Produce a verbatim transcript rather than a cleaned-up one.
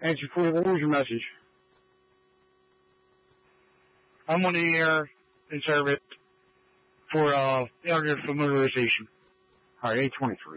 Answer for what was your message? I'm on the air in service for uh, internet familiarization. All right, eight twenty-three.